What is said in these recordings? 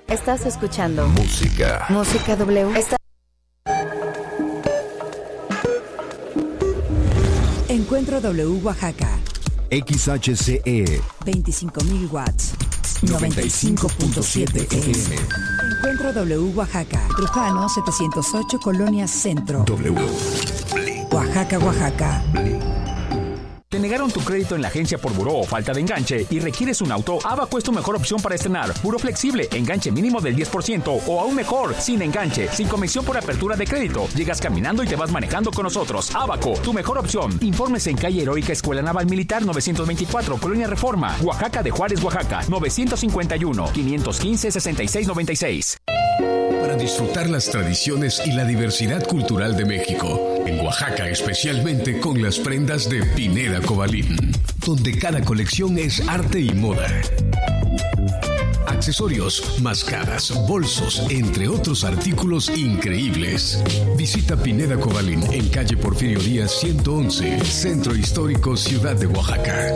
Estás escuchando Música W. Encuentro W Oaxaca. XHCE 25.000 watts. 95.7 FM. Encuentro W Oaxaca. Trujano 708 Colonia Centro. W. Oaxaca, Oaxaca. ¿Te negaron tu crédito en la agencia por buró o falta de enganche y requieres un auto? Abaco es tu mejor opción para estrenar. Buró flexible, enganche mínimo del 10% o aún mejor, sin enganche, sin comisión por apertura de crédito. Llegas caminando y te vas manejando con nosotros. Abaco, tu mejor opción. Informes en calle Heroica Escuela Naval Militar 924, Colonia Reforma, Oaxaca de Juárez, Oaxaca, 951-515-6696. Para disfrutar las tradiciones y la diversidad cultural de México. En Oaxaca, especialmente con las prendas de Pineda Cobalín, donde cada colección es arte y moda. Accesorios, máscaras, bolsos, entre otros artículos increíbles. Visita Pineda Cobalín en calle Porfirio Díaz 111, Centro Histórico, Ciudad de Oaxaca.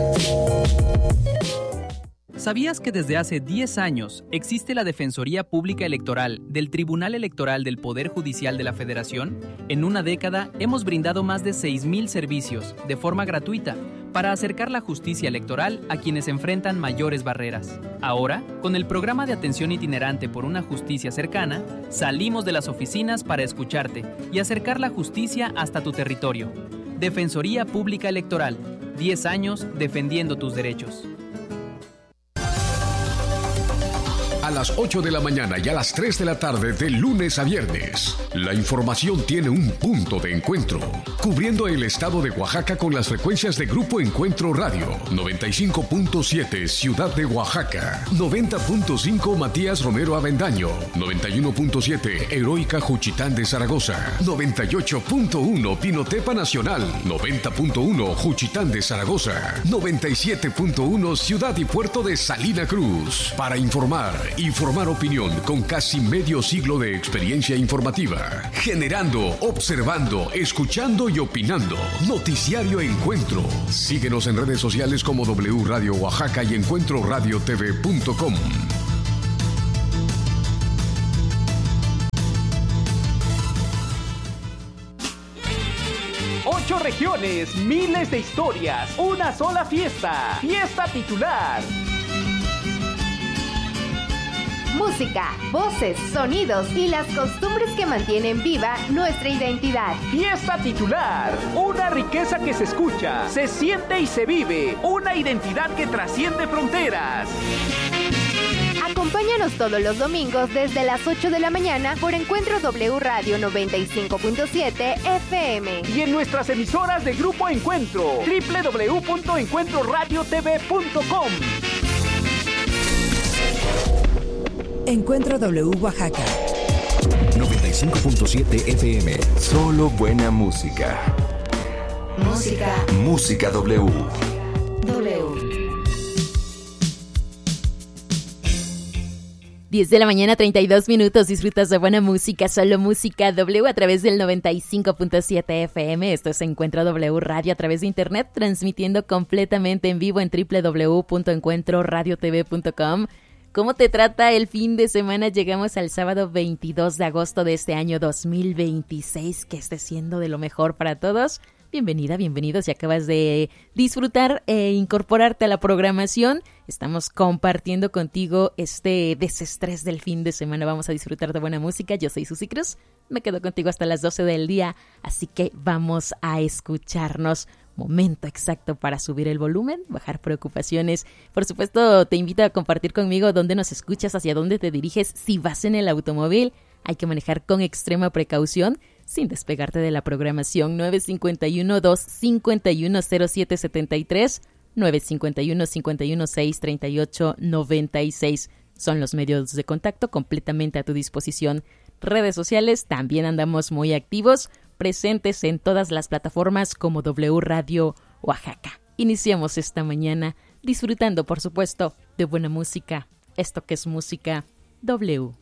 ¿Sabías que desde hace 10 años existe la Defensoría Pública Electoral del Tribunal Electoral del Poder Judicial de la Federación? En una década hemos brindado más de 6,000 servicios de forma gratuita para acercar la justicia electoral a quienes enfrentan mayores barreras. Ahora, con el programa de atención itinerante por una justicia cercana, salimos de las oficinas para escucharte y acercar la justicia hasta tu territorio. Defensoría Pública Electoral, 10 años defendiendo tus derechos. A las 8 de la mañana y a las 3 de la tarde de lunes a viernes. La información tiene un punto de encuentro, cubriendo el estado de Oaxaca con las frecuencias de Grupo Encuentro Radio, 95.7 Ciudad de Oaxaca, 90.5 Matías Romero Avendaño, 91.7 Heroica Juchitán de Zaragoza, 98.1 Pinotepa Nacional, 90.1 Juchitán de Zaragoza, 97.1 Ciudad y Puerto de Salina Cruz. Para informar y formar opinión con casi medio siglo de experiencia informativa. Generando, observando, escuchando y opinando. Noticiario Encuentro. Síguenos en redes sociales como W Radio Oaxaca y encuentroradiotv.com. 8 regiones, miles de historias, una sola fiesta. Fiesta titular. Música, voces, sonidos y las costumbres que mantienen viva nuestra identidad. Fiesta titular, una riqueza que se escucha, se siente y se vive, una identidad que trasciende fronteras. Acompáñanos todos los domingos desde las 8 de la mañana por Encuentro W Radio 95.7 FM. Y en nuestras emisoras de Grupo Encuentro, www.encuentroradiotv.com. Encuentro W Oaxaca. 95.7 FM. Solo buena música. Música W. 10 de la mañana, 32 minutos. Disfrutas de buena música, solo música W a través del 95.7 FM. Esto es Encuentro W Radio a través de internet, transmitiendo completamente en vivo en www.encuentroradiotv.com. ¿Cómo te trata el fin de semana? Llegamos al sábado 22 de agosto de este año 2026. Que esté siendo de lo mejor para todos. Bienvenida, bienvenido. Si acabas de disfrutar e incorporarte a la programación, estamos compartiendo contigo este desestrés del fin de semana. Vamos a disfrutar de buena música. Yo soy Susi Cruz. Me quedo contigo hasta las 12 del día, así que vamos a escucharnos. Momento exacto para subir el volumen, bajar preocupaciones. Por supuesto, te invito a compartir conmigo dónde nos escuchas, hacia dónde te diriges. Si vas en el automóvil, hay que manejar con extrema precaución, sin despegarte de la programación. 951-251-0773, 951-516-3896. Son los medios de contacto completamente a tu disposición. Redes sociales, también andamos muy activos, presentes en todas las plataformas como W Radio Oaxaca. Iniciamos esta mañana disfrutando, por supuesto, de buena música. Esto que es música W.